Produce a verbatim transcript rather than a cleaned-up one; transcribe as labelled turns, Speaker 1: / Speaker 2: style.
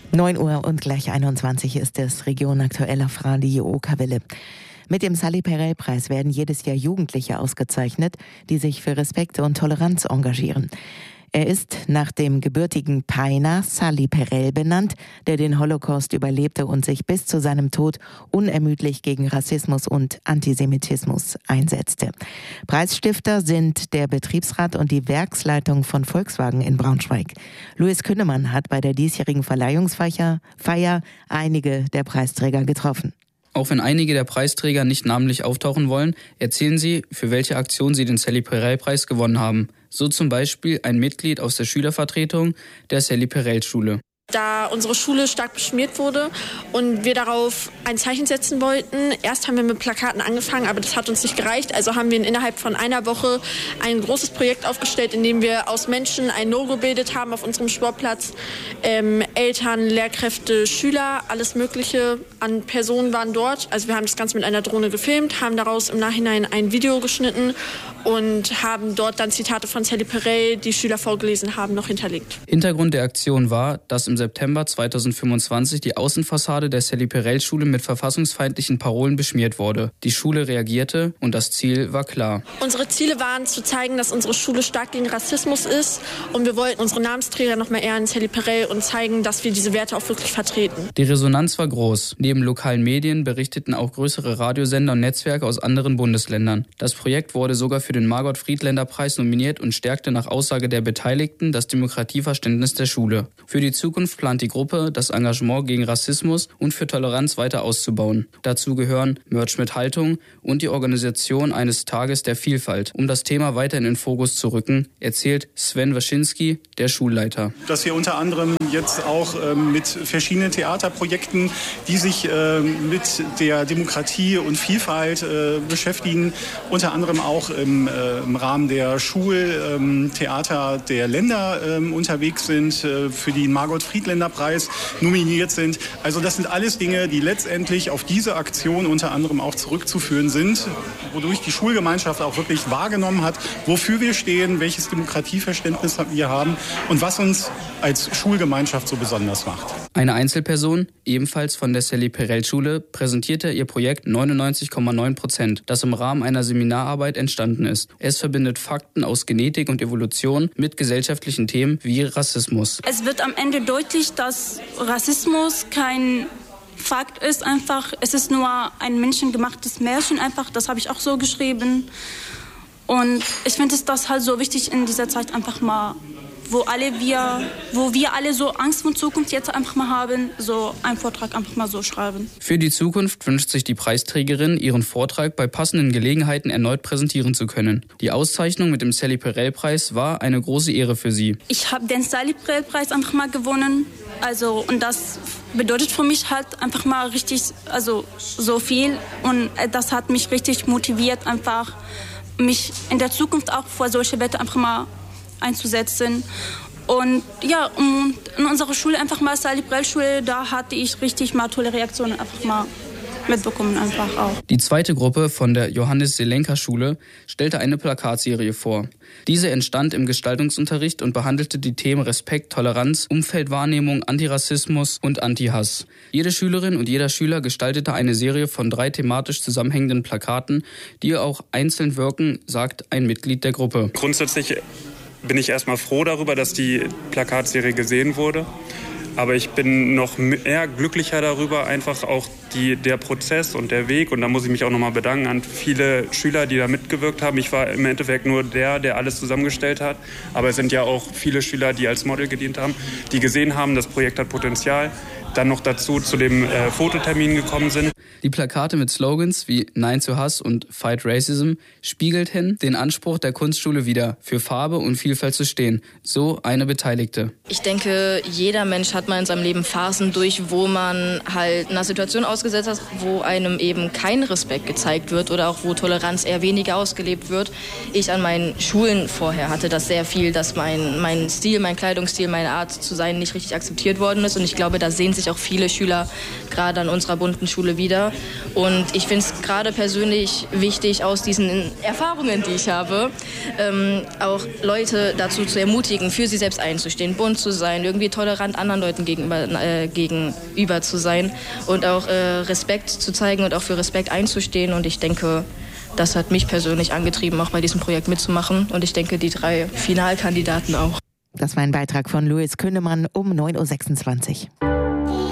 Speaker 1: neun Uhr und gleich einundzwanzig ist es, Region aktuell auf Radio Okawelle. Mit dem Sally-Perel-Preis werden jedes Jahr Jugendliche ausgezeichnet, die sich für Respekt und Toleranz engagieren. Er ist nach dem gebürtigen Peiner Sally Perel benannt, der den Holocaust überlebte und sich bis zu seinem Tod unermüdlich gegen Rassismus und Antisemitismus einsetzte. Preisstifter sind der Betriebsrat und die Werksleitung von Volkswagen in Braunschweig. Louis Künnemann hat bei der diesjährigen Verleihungsfeier Feier einige der Preisträger getroffen.
Speaker 2: Auch wenn einige der Preisträger nicht namentlich auftauchen wollen, erzählen sie, für welche Aktion sie den Sally-Perel-Preis gewonnen haben. So zum Beispiel ein Mitglied aus der Schülervertretung der Sally-Perel-Schule.
Speaker 3: Da unsere Schule stark beschmiert wurde und wir darauf ein Zeichen setzen wollten. Erst haben wir mit Plakaten angefangen, aber das hat uns nicht gereicht. Also haben wir innerhalb von einer Woche ein großes Projekt aufgestellt, in dem wir aus Menschen ein Logo gebildet haben auf unserem Sportplatz. Ähm, Eltern, Lehrkräfte, Schüler, alles Mögliche an Personen waren dort. Also wir haben das Ganze mit einer Drohne gefilmt, haben daraus im Nachhinein ein Video geschnitten und haben dort dann Zitate von Sally Perel, die Schüler vorgelesen haben, noch hinterlegt.
Speaker 2: Hintergrund der Aktion war, dass im September zweitausendfünfundzwanzig die Außenfassade der Sally-Perel-Schule mit verfassungsfeindlichen Parolen beschmiert wurde. Die Schule reagierte und das Ziel war klar.
Speaker 3: Unsere Ziele waren zu zeigen, dass unsere Schule stark gegen Rassismus ist und wir wollten unsere Namensträger noch mal ehren, Sally Perel, und zeigen, dass wir diese Werte auch wirklich vertreten.
Speaker 2: Die Resonanz war groß. Neben lokalen Medien berichteten auch größere Radiosender und Netzwerke aus anderen Bundesländern. Das Projekt wurde sogar für den Margot-Friedländer-Preis nominiert und stärkte nach Aussage der Beteiligten das Demokratieverständnis der Schule. Für die Zukunft plant die Gruppe, das Engagement gegen Rassismus und für Toleranz weiter auszubauen. Dazu gehören Merch mit Haltung und die Organisation eines Tages der Vielfalt. Um das Thema weiter in den Fokus zu rücken, erzählt Sven Waschinski, der Schulleiter.
Speaker 4: Dass wir unter anderem jetzt auch ähm, mit verschiedenen Theaterprojekten, die sich äh, mit der Demokratie und Vielfalt äh, beschäftigen, unter anderem auch im, äh, im Rahmen der Schultheater ähm, der Länder ähm, unterwegs sind, äh, für die Margot-Friedländer-Preis nominiert sind. Also das sind alles Dinge, die letztendlich auf diese Aktion unter anderem auch zurückzuführen sind, wodurch die Schulgemeinschaft auch wirklich wahrgenommen hat, wofür wir stehen, welches Demokratieverständnis wir haben und was uns als Schulgemeinschaft so besonders macht.
Speaker 2: Eine Einzelperson, ebenfalls von der Sally-Perel-Schule, präsentierte ihr Projekt neunundneunzig Komma neun Prozent, das im Rahmen einer Seminararbeit entstanden ist. Es verbindet Fakten aus Genetik und Evolution mit gesellschaftlichen Themen wie Rassismus.
Speaker 5: Es wird am Ende deutlich, dass Rassismus kein Fakt ist, einfach. Es ist nur ein menschengemachtes Märchen, einfach. Das habe ich auch so geschrieben. Und ich finde es das halt so wichtig in dieser Zeit einfach mal, wo alle wir, wo wir alle so Angst vor Zukunft jetzt einfach mal haben, so einen Vortrag einfach mal so schreiben.
Speaker 2: Für die Zukunft wünscht sich die Preisträgerin, ihren Vortrag bei passenden Gelegenheiten erneut präsentieren zu können. Die Auszeichnung mit dem Sally-Perel-Preis war eine große Ehre für sie.
Speaker 5: Ich habe den Sally-Perel-Preis einfach mal gewonnen, also, und das bedeutet für mich halt einfach mal richtig, also so viel, und das hat mich richtig motiviert, einfach mich in der Zukunft auch vor solche Wette einfach mal einzusetzen. Und ja, und in unserer Schule einfach mal, Sally-Perel-Schule, da hatte ich richtig mal tolle Reaktionen einfach mal mitbekommen einfach auch.
Speaker 2: Die zweite Gruppe von der Johannes-Selenka-Schule stellte eine Plakatserie vor. Diese entstand im Gestaltungsunterricht und behandelte die Themen Respekt, Toleranz, Umfeldwahrnehmung, Antirassismus und Anti-Hass. Jede Schülerin und jeder Schüler gestaltete eine Serie von drei thematisch zusammenhängenden Plakaten, die auch einzeln wirken, sagt ein Mitglied der Gruppe.
Speaker 6: Grundsätzlich bin ich erstmal froh darüber, dass die Plakatserie gesehen wurde. Aber ich bin noch mehr glücklicher darüber, einfach auch die, der Prozess und der Weg. Und da muss ich mich auch nochmal bedanken an viele Schüler, die da mitgewirkt haben. Ich war im Endeffekt nur der, der alles zusammengestellt hat. Aber es sind ja auch viele Schüler, die als Model gedient haben, die gesehen haben, das Projekt hat Potenzial. Dann noch dazu zu dem äh, Fototermin gekommen sind.
Speaker 2: Die Plakate mit Slogans wie Nein zu Hass und Fight Racism spiegelten den Anspruch der Kunstschule wider, für Farbe und Vielfalt zu stehen. So eine Beteiligte.
Speaker 7: Ich denke, jeder Mensch hat mal in seinem Leben Phasen durch, wo man halt einer Situation ausgesetzt hat, wo einem eben kein Respekt gezeigt wird oder auch wo Toleranz eher weniger ausgelebt wird. Ich an meinen Schulen vorher hatte das sehr viel, dass mein, mein Stil, mein Kleidungsstil, meine Art zu sein nicht richtig akzeptiert worden ist. Und ich glaube, da sehen sich sich auch viele Schüler gerade an unserer bunten Schule wieder. Und ich finde es gerade persönlich wichtig, aus diesen Erfahrungen, die ich habe, ähm, auch Leute dazu zu ermutigen, für sie selbst einzustehen, bunt zu sein, irgendwie tolerant anderen Leuten gegenüber, äh, gegenüber zu sein und auch äh, Respekt zu zeigen und auch für Respekt einzustehen. Und ich denke, das hat mich persönlich angetrieben, auch bei diesem Projekt mitzumachen. Und ich denke, die drei Finalkandidaten auch.
Speaker 1: Das war ein Beitrag von Louis Künnemann um neun Uhr sechsundzwanzig.